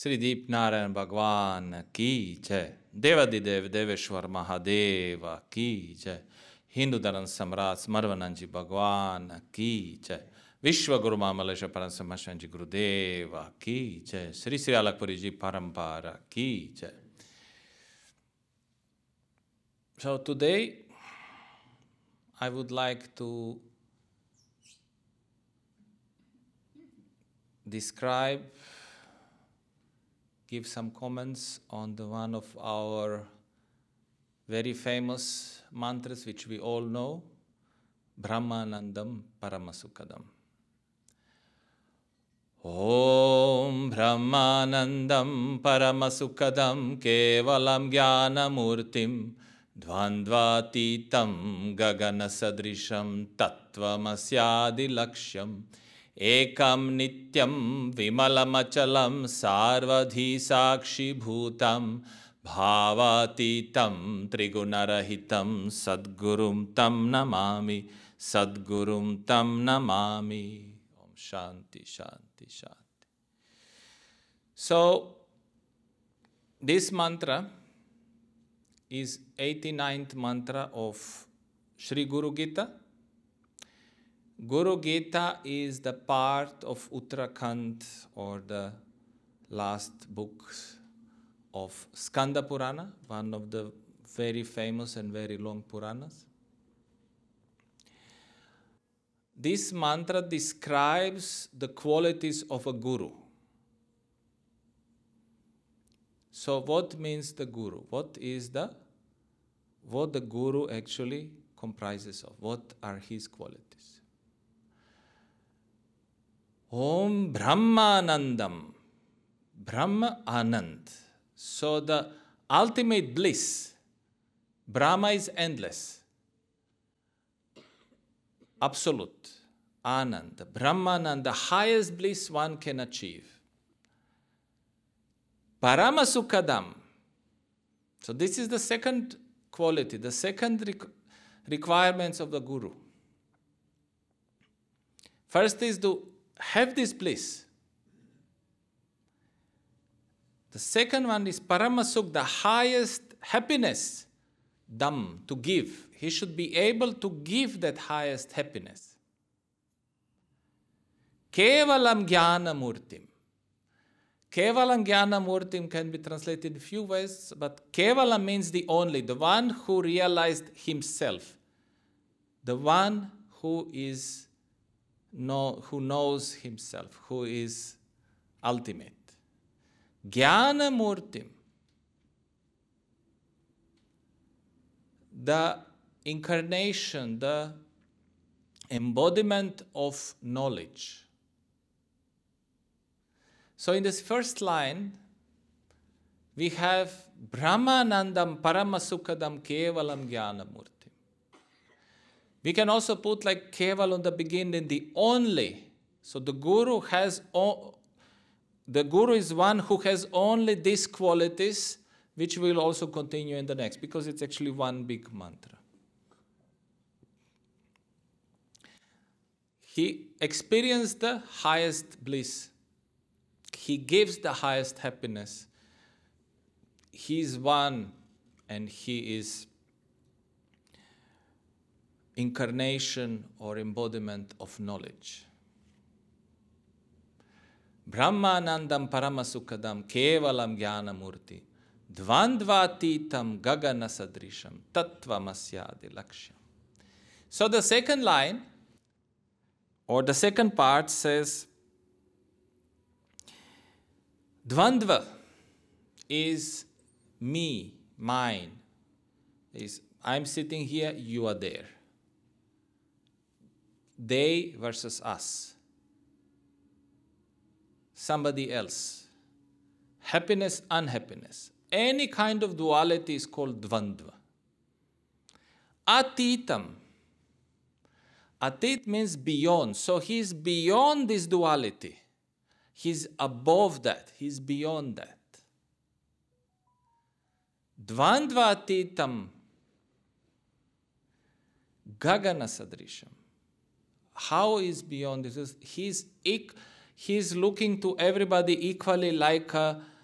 श्री दीप नारायण भगवान की जय। देवादिदेव देवेश्वर महादेव की जय। हिंदू धर्म सम्राट स्मरवानंद जी भगवान की जय। विश्व गुरु मामलेश्वर परम संमर्शन जी गुरुदेव की जय। श्री श्री अलकपुरी जी परंपरा की जय। So today I would like to give some comments on the one of our very famous mantras which we all know, Brahmanandam Paramasukhadam. Om Brahmanandam Paramasukhadam Kevalam Jnanamurtim Dvandvatitam Gagana Sadrisham Tattvamasyadi Laksham Ekam Nityam Vimalamachalam Sarvadhi Sakshi Bhutam Bhavatitam Trigunarahitam Sadgurum Tam Namami Sadgurum Tam Namami. Om Shanti Shanti Shanti. So this mantra is 89th mantra of Sri Guru Gita. Guru Gita is the part of Uttarakhand, or the last book of Skanda Purana, one of the very famous and very long Puranas. This mantra describes the qualities of a guru. So what means the guru? What the guru actually comprises of? What are his qualities? Om Brahmanandam. Brahma Anand. So the ultimate bliss. Brahma is endless. Absolute. Anand. Brahmanand, the highest bliss one can achieve. Paramasukhadam. So this is the second quality, the second requirements of the guru. First is to have this bliss. The second one is Paramasukh, the highest happiness, Dam, to give. He should be able to give that highest happiness. Kevalam Jnanamurtim. Kevalam Jnanamurtim can be translated in few ways, but Kevalam means the only, the one who realized himself, the one who knows himself, who is ultimate. Jnanamurtim, the incarnation, the embodiment of knowledge. So in this first line, we have Brahmanandam Paramasukhadam Kevalam Jnanamurtim. We can also put like Keval on the beginning, the only. So the guru is one who has only these qualities, which will also continue in the next, because it's actually one big mantra. He experienced the highest bliss. He gives the highest happiness. He is one, and he is incarnation or embodiment of knowledge. Brahmanandam Paramasukhadam Kevalam Jnanamurti Dvandvatitam Gagana Sadrisham Tattvamasyadi Lakshyam. So the second line, or the second part, says Dvandva is me, mine. Is I'm sitting here, you are there. They versus us. Somebody else. Happiness, unhappiness. Any kind of duality is called Dvandva. Atitam. Atit means beyond. So he's beyond this duality. He's above that. He's beyond that. Dvandva atitam Gagana Sadrisham. How is beyond this? He's looking to everybody equally like a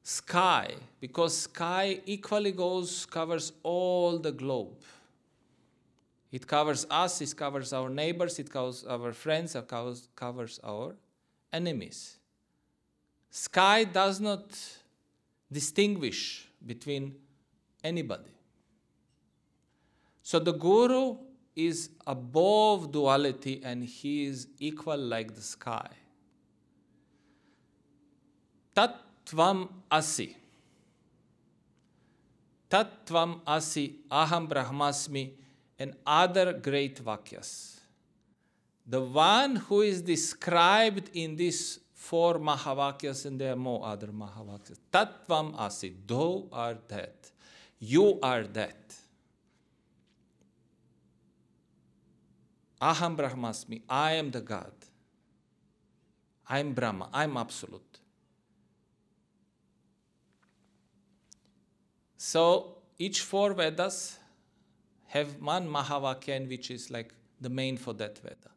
sky, because sky equally covers all the globe. It covers us, it covers our neighbors, it covers our friends, it covers our enemies. Sky does not distinguish between anybody. So the Guru is above duality and he is equal like the sky. Tattvam asi. Tattvam asi, aham brahmasmi, and other great vakyas. The one who is described in these 4 Mahavakyas, and there are more other Mahavakyas. Tattvam asi, thou art that. You are that. Aham brahmasmi, I am the God. I am Brahma, I am absolute. So each 4 Vedas have one Mahavakya which is like the main for that Veda.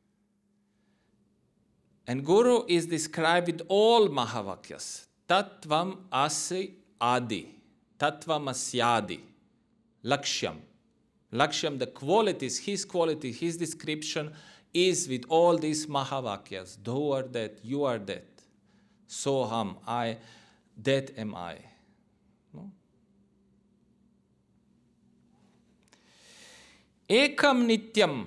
And Guru is described with all Mahavakyas. Tattvam asi adi. Tattvam asyadi. Lakshyam. Lakshyam, the qualities, his description is with all these Mahavakyas. Thou art that, you are that. Soham, I, that am I. No? Ekam nityam,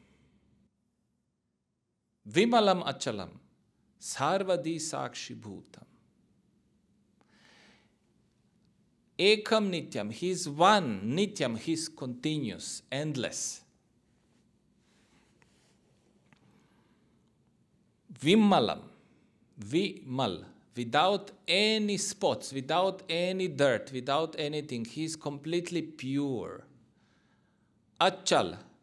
vimalam achalam, sarvadi sakshi bhutam. Ekam nityam, he is one, nityam, he is continuous, endless. Vimalam, vimal, without any spots, without any dirt, without anything, he is completely pure. Achal,